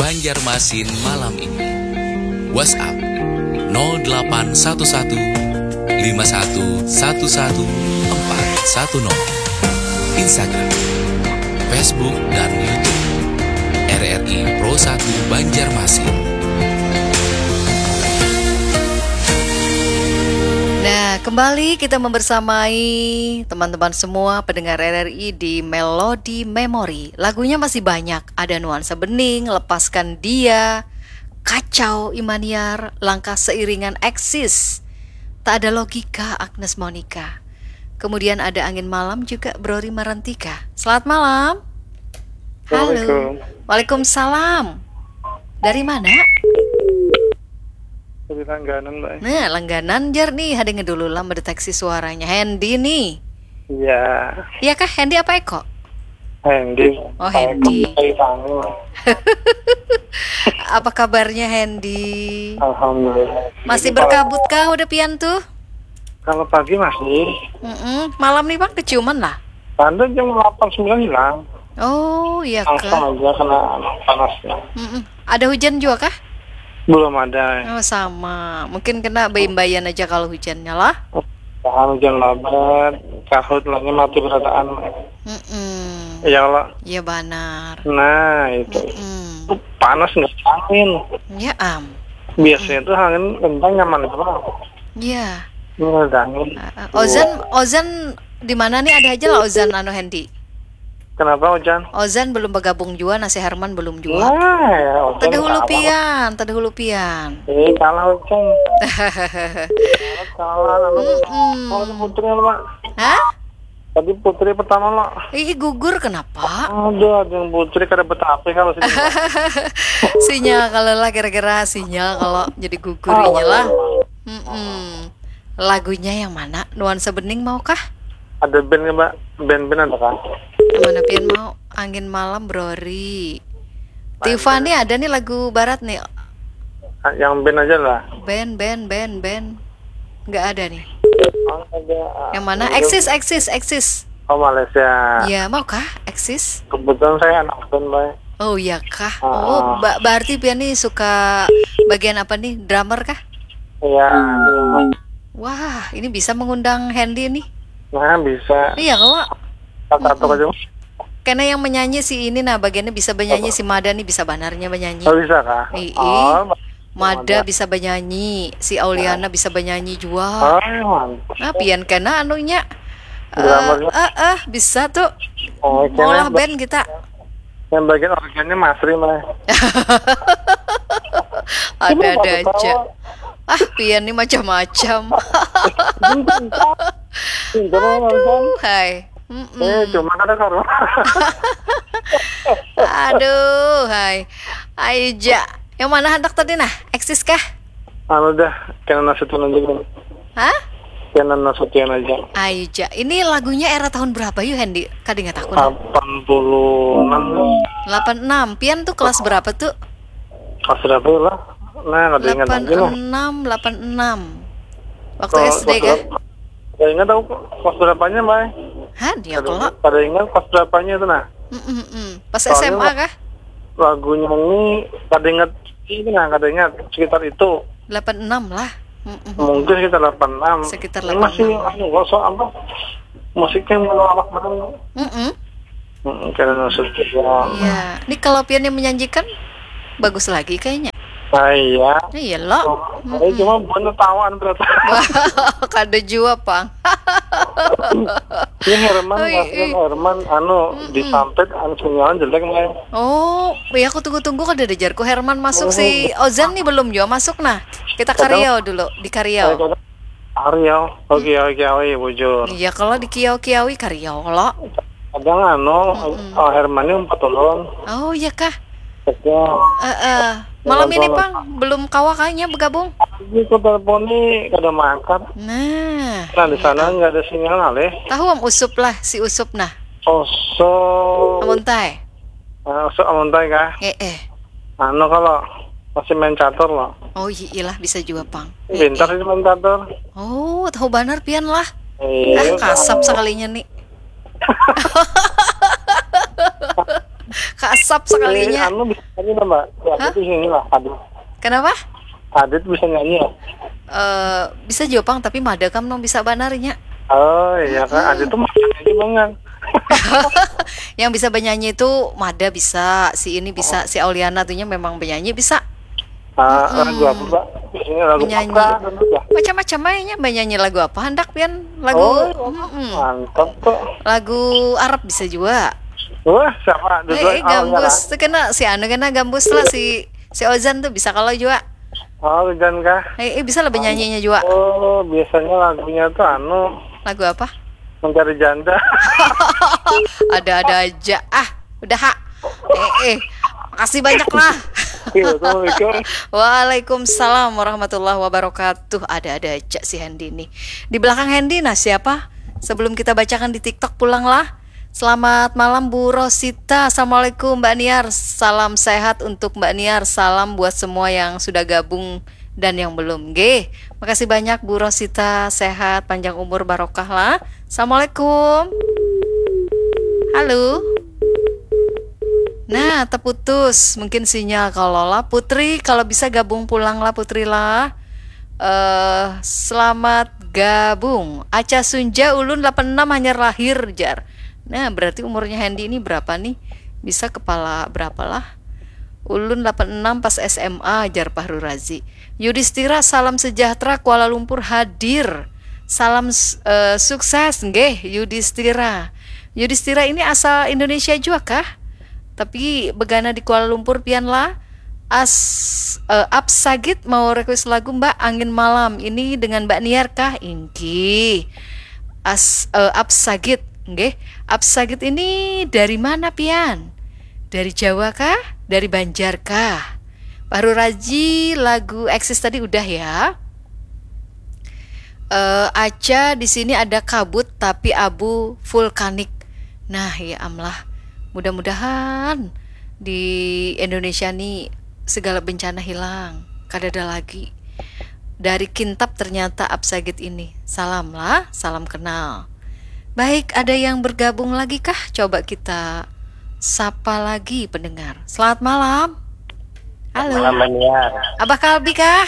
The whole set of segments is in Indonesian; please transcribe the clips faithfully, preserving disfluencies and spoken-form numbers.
Banjarmasin malam ini. WhatsApp nol delapan satu satu lima satu satu satu empat satu nol. Instagram, Facebook, dan YouTube R R I Pro satu Banjarmasin. Nah, kembali kita membersamai teman-teman semua pendengar R R I di Melodi Memori. Lagunya masih banyak, ada Nuansa Bening, Lepaskan Dia, Kacau Imaniar, Langkah Seiringan Eksis, Tak Ada Logika Agnes Monica. Kemudian ada Angin Malam juga Brori Marantika. Selamat malam. Halo. Waalaikumsalam. Dari mana? Dari langganan, Mbak. Nah, langganan jar nih, ada ngedulu lah mendeteksi suaranya. Hendy nih. Iya. Iya kah? Hendy apa Eko? Hendy. Oh, Hendy. Eko. Apa kabarnya Hendy? Alhamdulillah. Masih berkabut kah udah pian tuh? Kalau pagi masih. Mm-mm. Malam nih Bang keciuman lah. Tanda jam delapan sembilan hilang. Oh, iya Langsung kah? aja kena panasnya. Mm-mm. Ada hujan juga kah? Belum ada. Oh, sama. Mungkin kena bayam-bayan aja kalau hujannya lah. Tahan hujan lebat, kahut lagi mati berataan. Mm-mm. Iya lah. Iya benar. Nah itu. Mm-mm. Itu panas nggak angin. Ya am. Biasanya tuh angin kencang nyaman itu lah. Iya. Ini ada angin. Uh, Ozan, Ozan di mana nih? Ada aja lah Ozan anu Hendy. Kenapa hujan? Ozan belum bergabung juga, nasi Herman belum juga. Nah, ya, hujan Tadi hulu kalah. pian, tadi hulu pian. Eh, kalah hujan. Kalah, lalu Mm-mm. oh, putri lah. Hah? Tadi putri pertama lah. Ih, gugur kenapa? Aduh, ada yang putri kada betape kalau sini. Sinyal kalau lah kira-kira sinyal kalau jadi gugurinya lah. Mm-mm. Lagunya yang mana? Nuansa Bening mau kah? Ada band nggak, Mbak? Band-band ada kan? Mana pian mau? Angin Malam Brori. Tiffany ada nih lagu barat nih. Yang band aja lah. Band, band, band, band. Nggak ada nih. Oh, ada. Yang mana? Eksis, eksis, eksis. Oh, Malaysia. Ya, mau kah? Eksis? Kebetulan saya anak band, Mbak. Oh iya kah? Ah. Oh, ba- berarti pian nih suka bagian apa nih? Drummer kah? Iya. Wah, ini bisa mengundang Hendy nih. Nah, bisa. Iya kalau Satu-satu aja. karena yang menyanyi si ini, nah bagiannya bisa bernyanyi si Mada nih, bisa banarnya bernyanyi. Oh, bisa kah? Ih, Oh, Mada bisa bernyanyi, si Auliana bisa bernyanyi juga. oh, mantap. Nah, pian kena anunya. Eh, Drummernya? eh, eh, bisa tuh. Oh, Maulah kayaknya band kita. yang bagian organnya Masri, Mbak. Ada-ada aja. Ah, pian nih macam-macam. Aduh, hai. Mm-mm. Eh, cuma ada karu. Aduh, hai. Aija. Yang mana hendak tadi nah? Eksis kah? Anu dah, kena nasution aja kan. Hah? Kena nasution aja. Aija. Ini lagunya era tahun berapa yuk Hendy? Kadi nggak takut. delapan puluh enam. delapan puluh enam. Pian tuh kelas berapa tuh? Kelas berapa lah? Nah, nggak ada ingat lagi lah. delapan puluh enam, delapan puluh enam. Waktu Kalau S D kelas kah? berapa- Nggak ingat tahu kelas berapanya, Mbak. Hah, dia kalau. Pada ingat kelas berapanya itu nah. Mm-mm-mm. Pas Soalnya S M A lah- kah? Lagunya ini kada ingat ini nah, kada ingat sekitar itu. delapan puluh enam lah. Mm-mm. Mungkin sekitar delapan puluh enam. Sekitar Ini delapan puluh masih enam. anu kok so apa? Musiknya menolak banget. Mm-mm. Heeh, karena nasution. Iya. Ini kalau Pian yang menyanyikan bagus lagi kayaknya. Nah, iya. Iya loh. Saya cuma bener tawan ternyata. Kada jua pang. Ini Herman, Oh, Mas iya. Herman, anu disampet, anu sinyalnya jelek Mbak. Oh, ya aku tunggu-tunggu kan ada jarku Herman masuk si Ozan nih belum juga masuk nah. Kita Karyau dulu di Karyau. Ariel, oke oke oke bujur. Iya kalau di Kiau-Kiawi Karyau lo. Kadang anu, oh, Herman ini empat ulun. Oh iya kah? Ya, Eh eh. Malam ini pang belum kawa kayaknya bergabung. ini ku telepon nih kada mangkat. Nah, Nah di sana nggak ada sinyal aleh. tahu am Usup lah si Usup nah. Oh so, Amuntai. uh, so amuntai kah? Eh eh. Anu kalau masih main catur loh. Oh iya lah bisa juga pang. Eh, Pintar eh. sih main catur. Oh tahu banar pian lah. Iya. Ah kasap sekalinya nih. Keasap Eh, sekalinya. anu bisa nyanyi lah, Mbak. Ya, Hah? itu nyanyi lah. Adit. Kenapa? Adit bisa nyanyi ya. Eh bisa Jepang tapi mada kam nong bisa banarnya. Oh iya kan, Adit tuh nyanyi banget. Yang bisa bernyanyi itu Mada bisa, si ini bisa, si Auliana tuhnya memang bernyanyi bisa. Ah, lagu apa, Mbak? Biasanya lagu Menyanyi. apa? Dulu ya. Macam-macam mainnya bernyanyi lagu apa hendak pian lagu Oh, mm-mm. mantap kok. lagu Arab bisa juga. Wah, siapa? Dua Eh, eh gambus tuh kena si anu kena gambus lah si si Ozan tuh bisa kalau juga. Oh, hujan kah? Eh, eh bisa lah bernyanyinya juga. Oh, biasanya lagunya tuh anu Lagu apa? mencari janda. Ada-ada aja. Ah, udah ha. Eh, eh. Makasih banyak lah. Iya, Assalamualaikum. Waalaikumsalam warahmatullahi wabarakatuh. Ada-ada aja si Hendy nih. Di belakang Hendy, nah siapa? Sebelum kita bacakan di TikTok, pulanglah. Selamat malam Bu Rosita. Assalamualaikum Mbak Niar. Salam sehat untuk Mbak Niar. Salam buat semua yang sudah gabung dan yang belum. G. Makasih banyak Bu Rosita. Sehat, panjang umur, barokah lah. Assalamualaikum. Halo. Nah, terputus. Mungkin sinyal kalau lah. Putri, kalau bisa gabung pulang lah Putri lah. Eh, selamat gabung. Aca Sunja Ulun delapan puluh enam hanya lahir jar. Nah, berarti umurnya Hendy ini berapa nih? Bisa kepala berapa lah? Ulun delapan puluh enam pas S M A jar Fahru Razi. Yudhistira salam sejahtera Kuala Lumpur hadir. Salam uh, sukses nggih Yudhistira. Yudhistira ini asal Indonesia juga kah? Tapi begana di Kuala Lumpur pian lah. As uh, Absagit mau request lagu Mbak Angin Malam ini dengan Mbak Niar kah? Ingki. As uh, Absagit nggih. Absagit ini dari mana pian? Dari Jawa kah? Dari Banjar kah? Fahru Raji lagu Eksis tadi udah ya. Uh, Aca di sini ada kabut tapi abu vulkanik. Nah ya amlah. Mudah-mudahan di Indonesia nih segala bencana hilang. Kadada lagi. Dari Kintab ternyata Absagit ini. Salam lah, salam kenal. Baik, ada yang bergabung lagi kah? Coba kita sapa lagi pendengar. Selamat malam. Halo. Malam Niar. Abah Kalbi kah?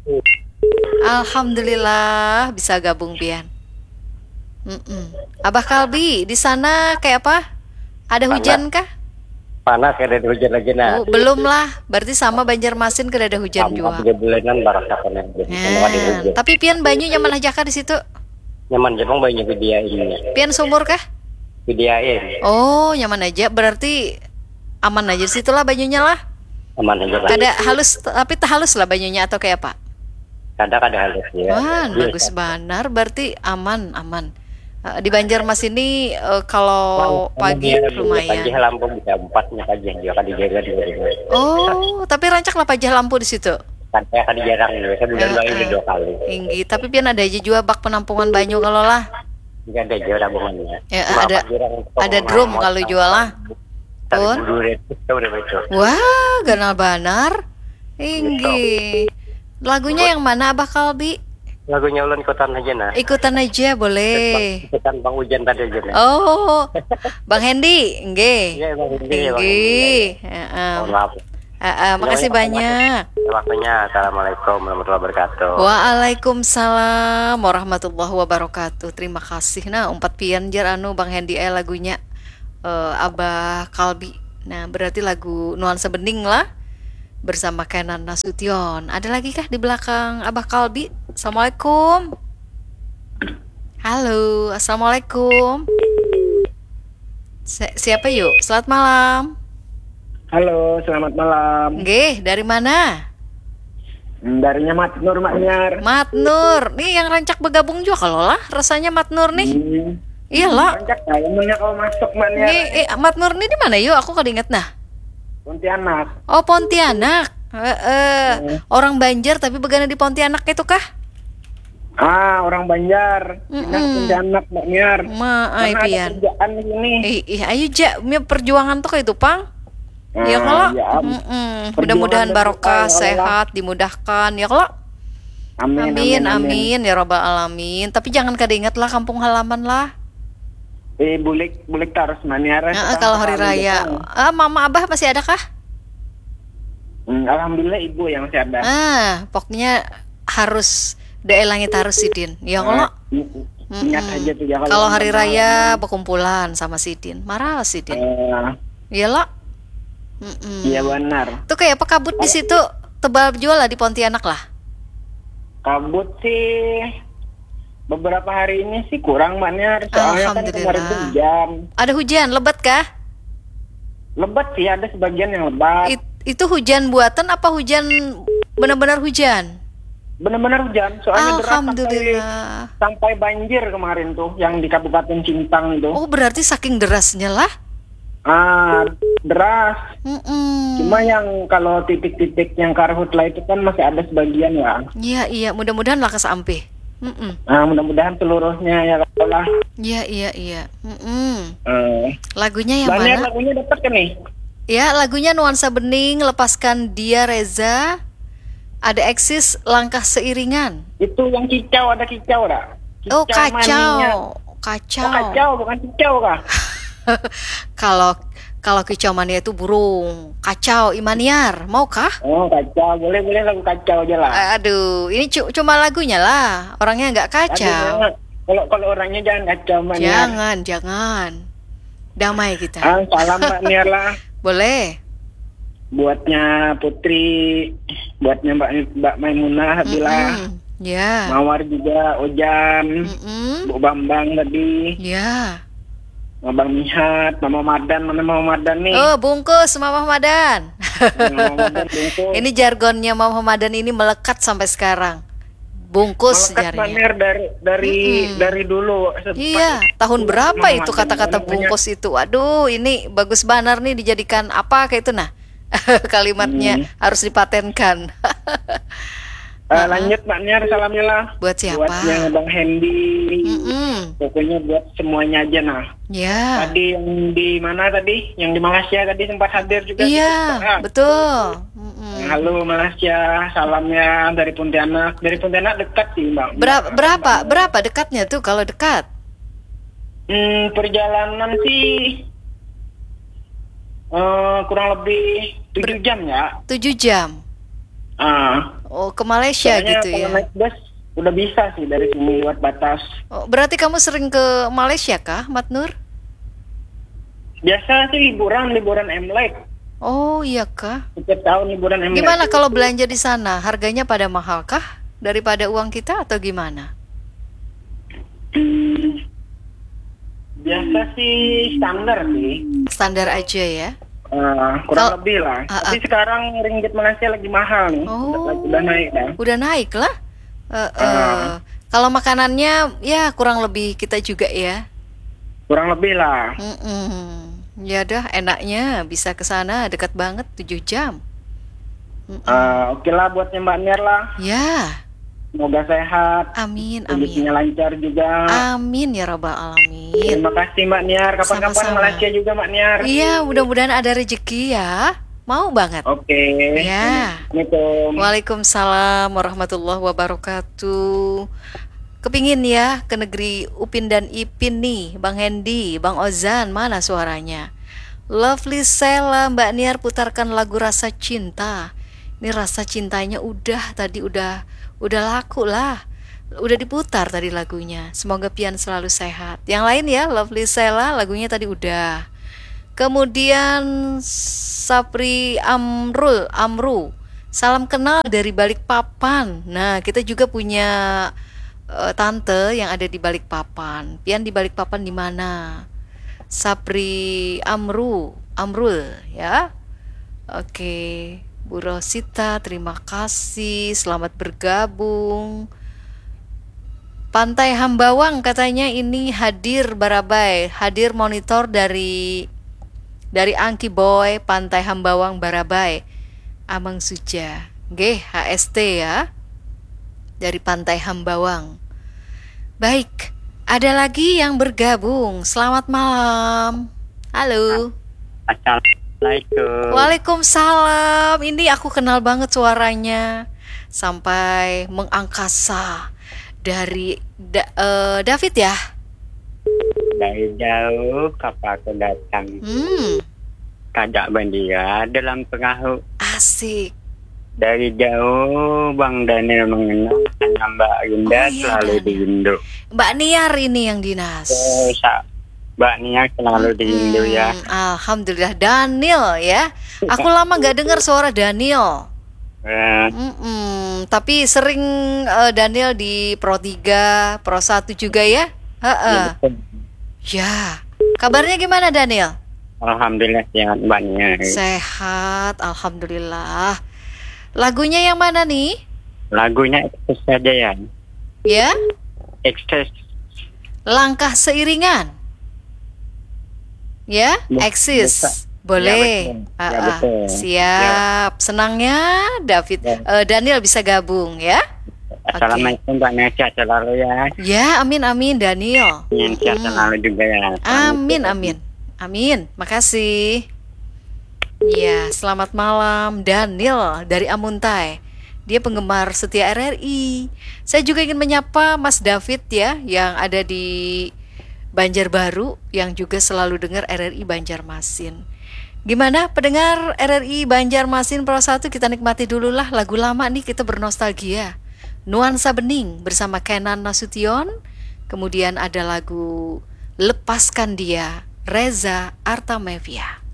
Alhamdulillah bisa gabung pian. Mm-mm. Abah Kalbi di sana kayak apa? Ada hujan kah? Panas kayak ada hujan lagi nah. Oh, belum lah. Berarti sama Banjarmasin kada ada hujan juga. Tiga bulanan barak kapan Nah, tapi pian banyu nyaman aja kah di situ? Nyaman Jepang banyak video ini. Pian sumur kah? Videoin. Oh, nyaman aja. Berarti aman aja di situ lah banyunya lah. Aman aja lah. Kada halus tapi tak halus lah banyunya atau kayak apa? Kadang-kadang halus ya. Wah, bagus banar. Berarti aman, aman. Uh, di Banjarmasin ini uh, kalau pagi lumayan. Pagi lampu bisa empatnya aja juga kan dijaga di rumah. Oh, tapi rancak lah pajah lampu di situ. Kan saya kan jarang nih, saya bulan Eh, ini eh. dua kali. Tinggi, tapi pian ada aja juga bak penampungan banyu kalau lah. Enggak ada jual bungannya. Ya, ada ada drum kalau jual lah. Pun. Wah, ganal banar. Tinggi. Lagunya yang mana Abah Kalbi? Lagunya Ulun ikutan aja nah. Ikutan aja boleh. Ikutan Bang Hujan tadi aja nah. Oh, Bang Hendy, nggih. Iya Bang Hujan. Nggih. Heeh. Mohon maaf. Heeh, makasih banyak. Waktunya. Assalamualaikum warahmatullahi wabarakatuh. Waalaikumsalam warahmatullahi wabarakatuh. Terima kasih. Nah, umpat pian jar anu Bang Hendy eh lagunya eh, Abah Kalbi. Nah, berarti lagu Nuansa Bening lah bersama Kenan Nasution. Ada lagi kah di belakang Abah Kalbi? Assalamualaikum. Halo, assalamualaikum. Si- siapa yuk? Selamat malam. Halo, selamat malam. Nggih, dari mana? Darinya Mat Nur Maknyar. Mat Nur. Nih yang rancak bergabung juga kalau lah rasanya Mat Nur nih. Hmm. Iyalah. Rancak saya maunya kau masuk Maknyar. Nih, eh, Mat Nur nih di mana yuk? Aku kada inget nah. Pontianak. Oh, Pontianak. Eh, eh, orang Banjar tapi begana di Pontianak itu kah? Ah, orang Banjar. Dinas Mm-mm. Pontianak Maknyar. Ma, ay Karena ada pian. kerjaan di sini. Eh, eh, ayo ja, mi perjuangan tuh kayak itu pang. Ah, Ya kalau, ya, am- Mm-mm. perjuangan mudah-mudahan dan barokah, doa, ya Allah. sehat, dimudahkan. Ya kalau, Amin, amin, amin, ya robbal alamin. Tapi jangan kada ingat lah kampung halaman lah. Eh, bulik, bulik terus Maniar. Nah, kalau hari raya, ah, mama abah masih ada kah? Hmm, Alhamdulillah ibu yang masih ada. Ah, pokoknya harus daelangit harus Sidin. Ya kalau Mm, Ingat aja tuh ya kalau hari Ramadan. raya berkumpulan sama Sidin, marah Sidin. Eh, Iyalah. Mm-mm. Iya benar. Tuh kayak apa kabut di situ tebal jual lah di Pontianak lah. Kabut sih beberapa hari ini sih kurang Maniar. Soalnya kan kemarin Alhamdulillah. tuh hujan. Ada hujan lebat kah? Lebat sih, ada sebagian yang lebat. It- itu hujan buatan apa hujan benar-benar hujan? Benar-benar hujan. Soalnya deras sampai, Alhamdulillah. sampai banjir kemarin tuh yang di Kabupaten Cintang itu. Oh berarti saking derasnya lah. Ah, deras. Mm-mm. Cuma yang kalau titik-titik yang karhutla itu kan masih ada sebagian ya. Iya iya mudah-mudahan lah kesampe. Mm-mm. Nah, mudah-mudahan seluruhnya ya lah. Iya iya iya. Mm-mm. Eh, Lagunya yang Maniar mana? lagunya dapat kan nih? Ya lagunya Nuansa Bening, lepaskan dia Reza. Ada Eksis langkah seiringan. Itu yang kicau, ada kicau dah. Oh Kicau maninya. kacau, kacau. Oh, kacau bukan kicau kah? Kalau kalau kicau mania itu burung, kacau Imaniar, maukah? Oh, kacau. Boleh boleh lagu kacau aja lah. Aduh, ini cu- cuma lagunya lah, orangnya nggak Aduh, kacau. Kalau kalau orangnya jangan kacau Maniar. Jangan, jangan. Damai kita. Ah, salam Mbak Niar lah. Boleh. Buatnya Putri, buatnya Mbak Mbak Maimunah, Habila, Mm-mm. Ya. Mawar juga, Ojan, Mm-mm. Bu Bambang tadi, Ya. Bang Mihat, Mama Madan, mana Mama Madan nih? Oh, bungkus Mama Madan. Mama Madan bungkus. Ini jargonnya Mama Madan ini melekat sampai sekarang. Bungkus Melekat Mbak jarnya. Niar dari dari Mm-mm. dari dulu. Iya, tahun berapa Mama itu Madan, kata-kata namanya. bungkus itu? Aduh, ini bagus banar nih dijadikan apa kayak itu nah. Kalimatnya Hmm. harus dipatenkan. Eh, lanjut Mbak Niar salamnya lah. Buat siapa? Buatnya Bang Hendy. Mm-mm. Pokoknya buat semuanya aja nah. Ya. Tadi yang di mana tadi? Yang di Malaysia tadi sempat hadir juga. Iya, Ah. betul. Mm-mm. Halo Malaysia, salamnya dari Pontianak. Dari Pontianak dekat sih Mbak. Berapa berapa berapa dekatnya tuh kalau dekat? Hmm, perjalanan sih eh, kurang lebih tujuh jam ya. tujuh jam. Ah, Oh, ke Malaysia soalnya gitu kalau ya. naik bus udah bisa sih dari sini lewat batas. Oh, berarti kamu sering ke Malaysia kah, Mat Nur? Biasa sih liburan, liburan Imlek. Oh, iya kah? Setiap tahun liburan Imlek. Gimana kalau belanja di sana? Harganya pada mahal kah daripada uang kita atau gimana? Hmm, biasa sih standar sih. Standar aja ya. Eh, kurang Kalau- lebih lah. Ah, Tapi sekarang ringgit Malaysia lagi mahal nih. Oh. Udah, udah naik dah. Udah naik lah. Eh, eh. Ah. Kalau makanannya ya kurang lebih kita juga ya. Kurang lebih lah. Mm-mm. Ya dah enaknya bisa ke sana dekat banget tujuh jam. Eh, Oke lah buatnya Mbak Niar lah. Ya, Semoga sehat. amin amin. Rezekinya lancar juga. Amin ya rabbal alamin. Terima kasih Mbak Niar. Kapan-kapan Sama-sama. Malaysia juga Mbak Niar. Iya, mudah-mudahan ada rezeki ya. Mau banget. Oke. Ya. Assalamualaikum. Waalaikumsalam warahmatullahi wabarakatuh. Kepingin ya ke negeri Upin dan Ipin nih, Bang Hendy, Bang Ozan, mana suaranya? Lovely Sela, Mbak Niar putarkan lagu Rasa Cinta. Ini rasa cintanya udah tadi udah udah laku lah. Udah diputar tadi lagunya. Semoga Pian selalu sehat. Yang lain ya, Lovely Sela, lagunya tadi udah. Kemudian Sapri Amrul, Amru. Salam kenal dari Balikpapan. Nah, kita juga punya eh, tante yang ada di Balikpapan. Pian di Balikpapan di mana? Sapri Amru, Amrul ya. Oke, Bu Rosita, terima kasih. Selamat bergabung. Pantai Hambawang katanya ini hadir Barabai, hadir monitor dari dari Angki Boy, Pantai Hambawang Barabai. Amang Suja, G H S T ya. Dari Pantai Hambawang. Baik, ada lagi yang bergabung. Selamat malam. Halo. Assalamualaikum. Waalaikumsalam. Ini aku kenal banget suaranya. Sampai mengangkasa dari Da- eh, David ya. Dari jauh kapal aku datang. Hmm, Kajak bandia dalam perahu. asik. Dari jauh Bang Daniel mengenal hanya Mbak Rinda Oh, iya, selalu Daniel. dirindu. Mbak Niar ini yang dinas. Oh, sa- Mbak Nia selalu dirindu ya. Hmm, Alhamdulillah Daniel ya. Aku lama nggak dengar suara Daniel. Eh, Mm-mm, tapi sering eh, Daniel di Pro tiga, Pro satu juga ya? Heeh. Ya. Kabarnya gimana Daniel? Alhamdulillah sehat Mbak Nia. Sehat, alhamdulillah. Lagunya yang mana nih? Lagunya eksis saja ya. Ya, Eksis. Langkah Seiringan. Ya, Ya, eksis. bisa. Boleh. Ya, betul. Ah, Ya, ah. betul. Siap. Senangnya David Ya. eh, Daniel bisa gabung ya. Assalamualaikum Mbak Nia, sehat selalu ya. Ya, amin amin Daniel. Ingin sehat Mm-mm. selalu juga ya. Amin, amin. Amin. Makasih. Ya, selamat malam Daniel dari Amuntai. Dia penggemar setia R R I. Saya juga ingin menyapa Mas David ya, yang ada di Banjarbaru, yang juga selalu dengar R R I Banjarmasin. Gimana pendengar R R I Banjarmasin Pro satu, kita nikmati dulu lah lagu lama nih, kita bernostalgia. Nuansa Bening bersama Kenan Nasution. Kemudian ada lagu Lepaskan Dia, Reza Artamevia.